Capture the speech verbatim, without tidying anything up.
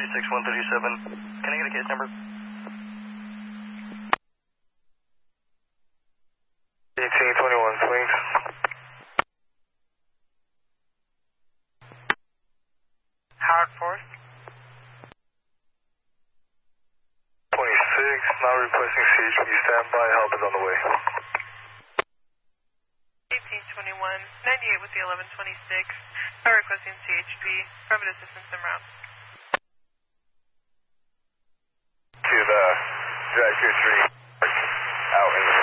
six one three seven. Can I get a case number? eighteen twenty-one swings. Howard Force. twenty-six, now requesting C H P standby, help is on the way. eighteen twenty-one, ninety-eight with the eleven twenty-six, now requesting C H P, private assistance en route. To the Drive two three, out in the